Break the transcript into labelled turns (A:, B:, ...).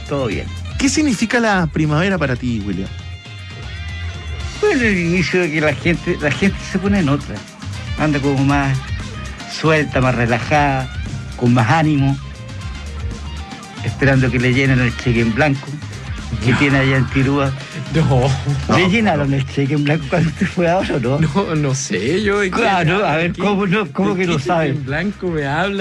A: todo bien.
B: ¿Qué significa la primavera para ti, William?
A: Bueno, el inicio de que la gente se pone en otra. Anda como más suelta, más relajada, con más ánimo, esperando que le llenen el cheque en blanco que tiene allá en Tirúa.
C: No.
A: ¿Le llenaron el cheque en blanco cuando usted fue ahora o no?
C: No sé, yo.
A: Claro, a ver, ¿cómo que no sabe?
C: En blanco me habla.